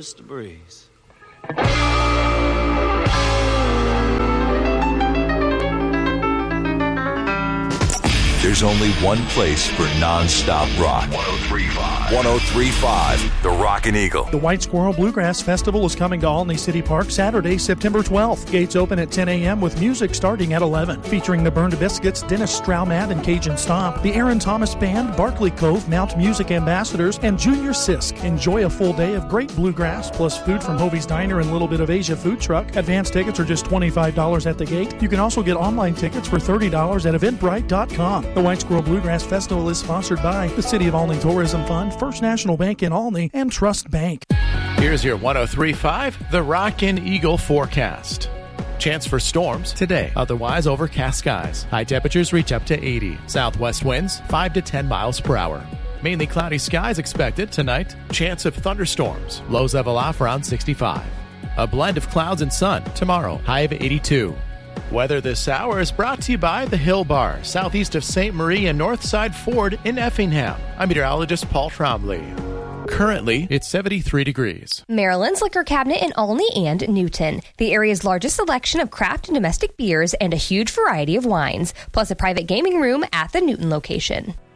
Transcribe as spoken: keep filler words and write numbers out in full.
Mister Breeze. There's only one place for non-stop rock. one oh three point five. one oh three point five, The Rockin' Eagle. The White Squirrel Bluegrass Festival is coming to Olney City Park Saturday, September twelfth. Gates open at ten a.m. with music starting at eleven. Featuring the Burned Biscuits, Dennis Straumat and Cajun Stomp, the Aaron Thomas Band, Barclay Cove, Mount Music Ambassadors, and Junior Sisk. Enjoy a full day of great bluegrass, plus food from Hovey's Diner and Little Bit of Asia Food Truck. Advance tickets are just twenty-five dollars at the gate. You can also get online tickets for thirty dollars at eventbrite dot com. The White Squirrel Bluegrass Festival is sponsored by the City of Olney Tourism Fund, First National Bank in Olney, and Trust Bank. Here's your one oh three point five, The Rockin' Eagle forecast. Chance for storms today, otherwise overcast skies. High temperatures reach up to eighty. Southwest winds five to ten miles per hour. Mainly cloudy skies expected tonight. Chance of thunderstorms. Lows level off around sixty-five. A blend of clouds and sun tomorrow. High of eighty-two. Weather this hour is brought to you by the Hill Bar, southeast of Saint Marie and Northside Ford in Effingham. I'm meteorologist Paul Trombley. Currently, it's seventy-three degrees. Maryland's Liquor Cabinet in Olney and Newton. The area's largest selection of craft and domestic beers and a huge variety of wines, plus a private gaming room at the Newton location.